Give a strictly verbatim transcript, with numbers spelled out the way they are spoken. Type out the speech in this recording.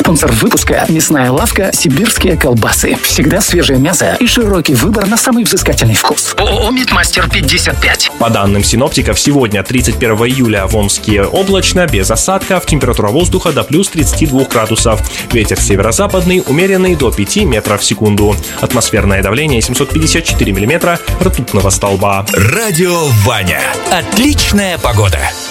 Спонсор выпуска – мясная лавка «Сибирские колбасы». Всегда свежее мясо и широкий выбор на самый взыскательный вкус. ООО «Мидмастер пятьдесят пять». По данным синоптиков, сегодня, тридцать первого июля, в Омске облачно, без осадков, температура воздуха до плюс тридцати двух градусов. Ветер северо-западный, умеренный до пяти метров в секунду. Атмосферное давление семьсот пятьдесят четыре миллиметра ртутного столба. Радио Ваня. Отличная погода.